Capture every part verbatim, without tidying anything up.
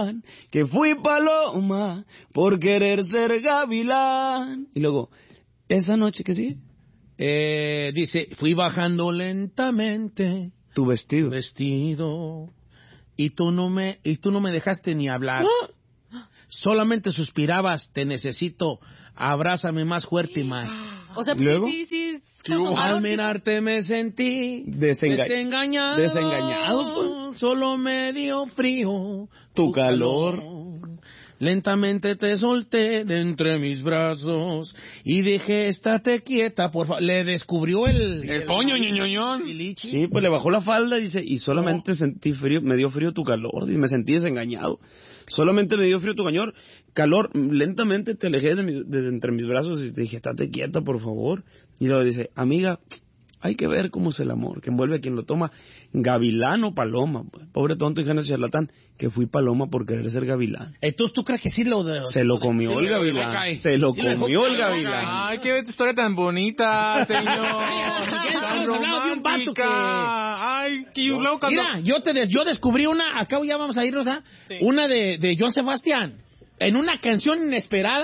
gavilán, que fui paloma por querer ser gavilán. Y luego, esa noche, ¿qué sigue? Eh, dice, fui bajando lentamente tu vestido. Vestido. Y tú no me, y tú no me dejaste ni hablar. ¿Ah? Solamente suspirabas, te necesito, abrázame más fuerte y más. O sea, ¿Luego? sí, sí, sí. Yo, al mirarte me sentí Desenga desengañado. Desengañado, pues. Solo me dio frío tu, tu calor. calor. Lentamente te solté de entre mis brazos y dije, estate quieta, por favor. Le descubrió el... Sí, el poño, ñoñoñón. Sí, pues le bajó la falda, dice, y solamente oh. sentí frío, me dio frío tu calor, y me sentí desengañado. Solamente me dio frío tu calor, calor, lentamente te alejé de, mi, de, de entre mis brazos y te dije, estate quieta, por favor. Y luego dice, amiga, hay que ver cómo es el amor, que envuelve a quien lo toma, gavilán o paloma. Pobre tonto y gana charlatán, que fui paloma por querer ser gavilán. Entonces, ¿tú crees que sí lo... De, se lo comió sí, el gavilán, se lo sí, comió el gavilán. Ay, qué historia tan bonita, señor. Tan romántica. Ay, que yo, luego cuando... Mira, yo, te, yo descubrí una, acá ya vamos a irnos a, sí. una de, de Joan Sebastián, en una canción inesperada,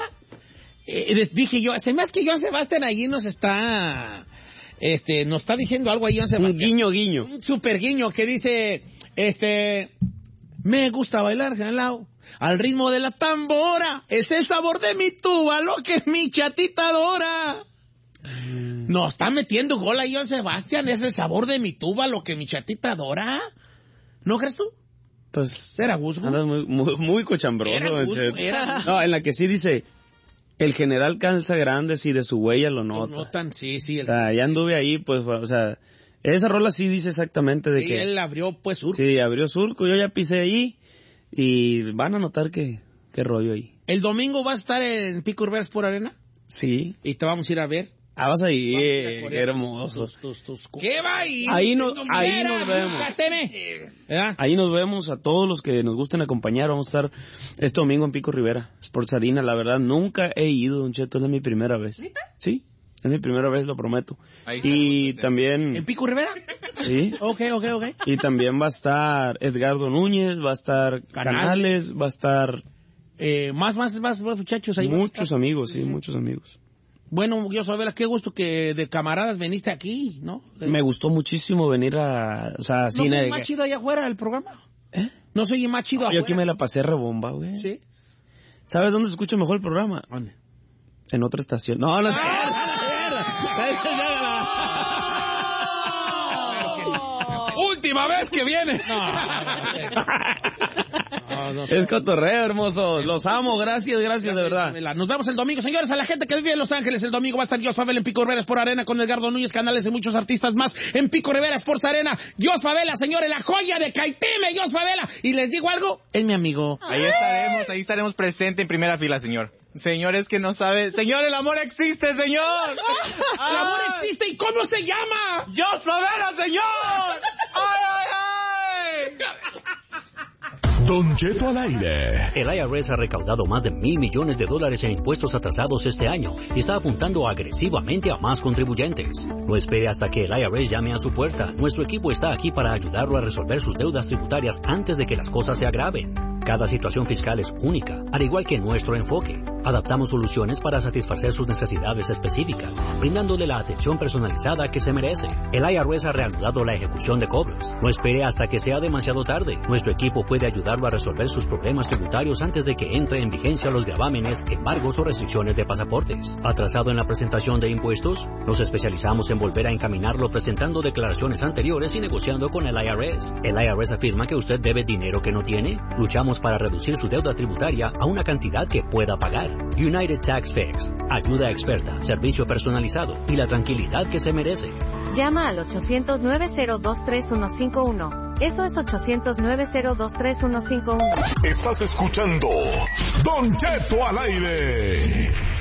eh, dije yo, se me hace que Joan Sebastián allí nos está... Este, nos está diciendo algo ahí, Joan Sebastián. Un guiño, guiño. Un super guiño que dice, este, me gusta bailar jalao al ritmo de la tambora, es el sabor de mi tuba, lo que mi chatita adora. Mm. Nos está metiendo gol ahí, Joan Sebastián, es el sabor de mi tuba, lo que mi chatita adora. ¿No crees tú? Pues, era Gus, andas muy, muy, muy cochambroso. Era Gus, era... No, en la que sí dice... El general calza grande, si de su huella lo nota. Lo notan, sí, sí. El... O sea, ya anduve ahí, pues, o sea, esa rola sí dice exactamente de sí, que... él abrió, pues, surco. Sí, abrió surco, yo ya pisé ahí, y van a notar que, qué rollo ahí. ¿El domingo vas a estar en Pico Rivera por Arena? Sí. ¿Y te vamos a ir a ver? Ah, vas ahí, eh, qué hermoso. Tus, tus, tus, tus... ¿Qué va ahí? Ahí, no, ahí nos vemos. ¿Eh? Ahí nos vemos a todos los que nos gusten acompañar. Vamos a estar este domingo en Pico Rivera, Sports Arena. La verdad, nunca he ido, Don Cheto, es mi primera vez. ¿Neta? Sí, es mi primera vez, lo prometo. Ahí y está, también... ¿En Pico Rivera? Sí. Ok, ok, ok. Y también va a estar Edgardo Núñez, va a estar Canales, va a estar... Eh, más, más, más, más muchachos ahí. Muchos amigos, sí, sí, muchos amigos. Bueno, yo sabía qué gusto que de camaradas veniste aquí, ¿no? De... Me gustó muchísimo venir a... O sea, ¿No cine soy más chido allá afuera del programa? ¿Eh? ¿No soy más chido no, afuera? Yo aquí me la pasé rebomba, güey. ¿Sí? ¿Sabes dónde se escucha mejor el programa? ¿Dónde? En otra estación. No, no es... ¡Última vez que viene! No, no, es cotorreo, hermosos. Los amo, gracias, gracias, de verdad. Nos vemos el domingo, señores. A la gente que vive en Los Ángeles, el domingo va a estar Dios Favela en Pico Rivera por Arena con Edgardo Núñez, Canales y muchos artistas más en Pico Rivera Sports Arena. Dios Favela, señores, la joya de Caiteme, Dios Favela. Y les digo algo, es mi amigo. Ahí estaremos, ahí estaremos presente en primera fila, señor. Señores que no sabe, señor, el amor existe, señor. El amor existe, ¿y cómo se llama? Dios Favela, señor. ¡Ay, ay, ay! Don Cheto al aire. El I R S ha recaudado más de mil millones de dólares en impuestos atrasados este año y está apuntando agresivamente a más contribuyentes. No espere hasta que el I R S llame a su puerta. Nuestro equipo está aquí para ayudarlo a resolver sus deudas tributarias antes de que las cosas se agraven. Cada situación fiscal es única, al igual que nuestro enfoque. Adaptamos soluciones para satisfacer sus necesidades específicas, brindándole la atención personalizada que se merece. El I R S ha reanudado la ejecución de cobros. No espere hasta que sea demasiado tarde. Nuestro equipo puede ayudarlo a resolver sus problemas tributarios antes de que entre en vigencia los gravámenes, embargos o restricciones de pasaportes. ¿Atrasado en la presentación de impuestos? Nos especializamos en volver a encaminarlo presentando declaraciones anteriores y negociando con el I R S. El I R S afirma que usted debe dinero que no tiene. Luchamos para reducir su deuda tributaria a una cantidad que pueda pagar. United Tax Fix. Ayuda experta, servicio personalizado y la tranquilidad que se merece. Llama al ochocientos, nueve cero dos, tres uno cinco uno. Eso es ochocientos, nueve cero dos, tres uno cinco uno. Estás escuchando Don Cheto al aire.